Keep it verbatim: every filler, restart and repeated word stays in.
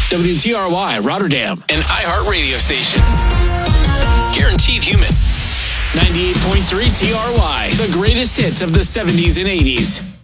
W T R Y, Rotterdam. An iHeart radio station. Guaranteed human. ninety-eight point three T R Y, the greatest hits of the seventies and eighties.